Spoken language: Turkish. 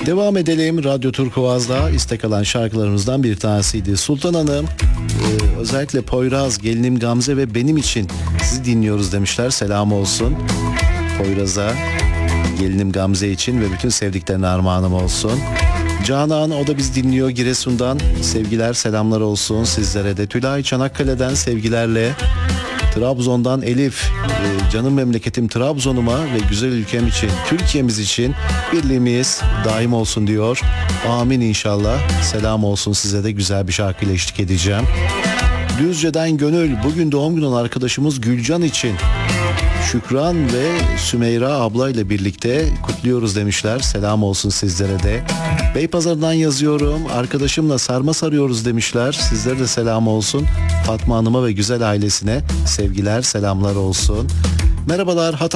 Devam edelim. Radyo Turkuaz'da istek alan şarkılarımızdan bir tanesiydi. Sultan Hanım, özellikle Poyraz, gelinim Gamze ve benim için sizi dinliyoruz demişler. Selam olsun Poyraz'a, gelinim Gamze için ve bütün sevdiklerine armağanım olsun. Canan, o da biz dinliyor Giresun'dan. Sevgiler, selamlar olsun sizlere de. Tülay Çanakkale'den sevgilerle. Trabzon'dan Elif, canım memleketim Trabzon'uma ve güzel ülkem için, Türkiye'miz için birliğimiz daim olsun diyor. Amin inşallah. Selam olsun size de, güzel bir şarkıyla eşlik edeceğim. Düzce'den Gönül, bugün doğum günü olan arkadaşımız Gülcan için Şükran ve Sümeyra ablayla birlikte kutluyoruz demişler. Selam olsun sizlere de. Beypazarı'ndan yazıyorum. Arkadaşımla sarma sarıyoruz demişler. Sizlere de selam olsun. Fatma Hanım'a ve güzel ailesine sevgiler, selamlar olsun. Merhabalar, Hatay